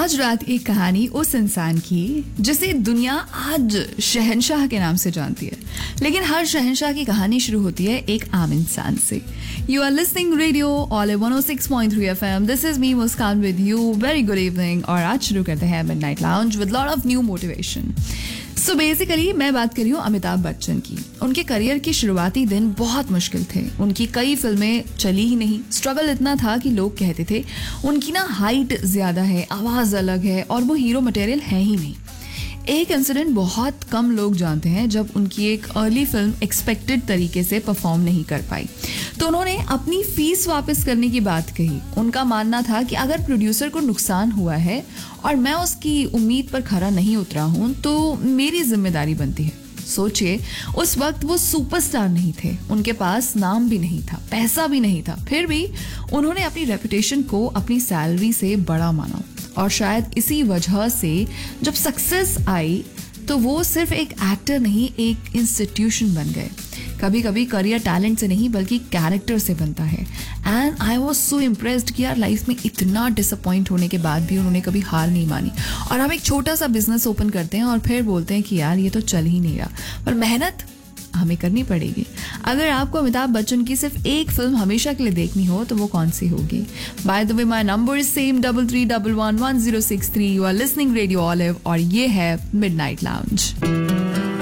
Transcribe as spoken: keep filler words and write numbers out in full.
आज रात एक कहानी उस इंसान की जिसे दुनिया आज शहंशाह के नाम से जानती है, लेकिन हर शहंशाह की कहानी शुरू होती है एक आम इंसान से। You are listening radio all one O six point three F M. This is me Muskan with you. Very good evening. और आज शुरू करते हैं midnight lounge with lot of new motivation. So basically मैं बात कर रही हूँ अमिताभ बच्चन की। उनके करियर के शुरुआती दिन बहुत मुश्किल थे। उनकी कई फिल्में चली ही नहीं। स्ट्रगल इतना था कि लोग कहते थे उनकी ना हाइट ज्यादा है, आवाज अलग है और वो हीरो मटेरियल है ही नहीं। एक इंसिडेंट बहुत कम लोग जानते हैं जब उनकी एक अर्ली फिल्म एक्सपेक्टेड तरीके से परफॉर्म नहीं कर पाई तो उन्होंने अपनी फीस वापस करने की बात कही। उनका मानना था कि अगर प्रोड्यूसर को नुकसान हुआ है और मैं उसकी उम्मीद पर खरा नहीं उतरा हूं तो मेरी जिम्मेदारी बनती है। सोचिए, उस वक्त वो सुपरस्टार नहीं थे, उनके पास नाम भी नहीं था, पैसा भी नहीं था, फिर भी उन्होंने अपनी रेपुटेशन को अपनी सैलरी से बड़ा माना। और शायद इसी वजह से जब सक्सेस आई तो वो सिर्फ एक एक्टर नहीं, एक इंस्टीट्यूशन बन गए। कभी कभी करियर टैलेंट से नहीं बल्कि कैरेक्टर से बनता है। And I was so impressed कि यार लाइफ में इतना डिसअपॉइंट होने के बाद भी उन्होंने कभी हार नहीं मानी। और हम एक छोटा सा बिजनेस ओपन करते हैं और फिर बोलते हैं कि यार ये तो चल ही नहीं रहा, पर मेहनत हमें करनी पड़ेगी। अगर आपको अमिताभ बच्चन की सिर्फ एक फिल्म हमेशा के लिए देखनी हो तो वो कौन सी होगी? By the way my number is same double three double one one zero six three. You are listening radio olive और ये है मिडनाइट लाउंज।